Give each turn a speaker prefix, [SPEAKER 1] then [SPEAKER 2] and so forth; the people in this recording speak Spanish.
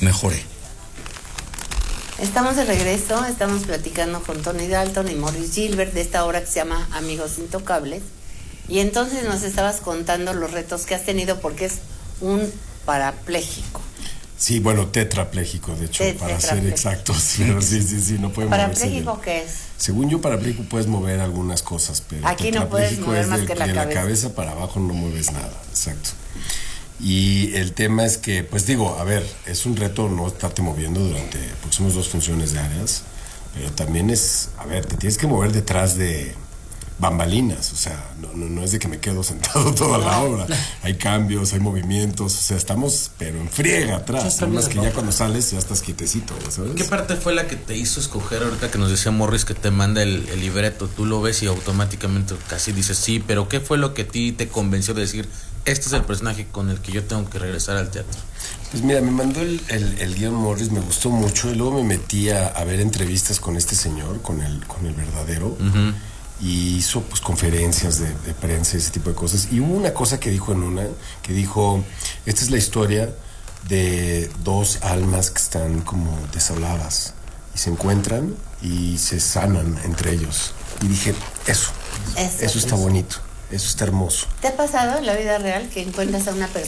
[SPEAKER 1] mejore.
[SPEAKER 2] Estamos de regreso, estamos platicando con Tony Dalton y Morris Gilbert de esta obra que se llama Amigos Intocables. Y entonces nos estabas contando los retos que has tenido porque es un parapléjico.
[SPEAKER 3] Sí, bueno, tetrapléjico, de hecho, para ser exactos. Pero sí, no puede moverse.
[SPEAKER 2] ¿Parapléjico qué es?
[SPEAKER 3] Según yo, parapléjico puedes mover algunas cosas, pero
[SPEAKER 2] aquí no puedes mover más que la cabeza.
[SPEAKER 3] De la cabeza para abajo no mueves nada, exacto. Y el tema es que, pues digo, a ver, es un reto no estarte moviendo porque somos 2 funciones diarias, pero también es, a ver, te tienes que mover detrás de bambalinas, o sea, no es de que me quedo sentado toda la obra, hay cambios, hay movimientos, o sea, estamos, pero en friega atrás, además que ya cuando sales ya estás quietecito, ¿sabes?
[SPEAKER 1] ¿Qué parte fue la que te hizo escoger ahorita que nos decía Morris que te manda el libreto? Tú lo ves y automáticamente casi dices sí, pero ¿qué fue lo que a ti te convenció de decir este es el personaje con el que yo tengo que regresar al teatro?
[SPEAKER 3] Pues mira, me mandó el guión Morris, me gustó mucho, y luego me metí a ver entrevistas con este señor, con el verdadero. Uh-huh. Y hizo pues conferencias de prensa, ese tipo de cosas. Y hubo una cosa que dijo esta es la historia de 2 almas que están como deshabladas y se encuentran y se sanan entre ellos. Y dije, eso está bonito, eso está hermoso.
[SPEAKER 2] ¿Te ha pasado en la vida real que encuentras a una persona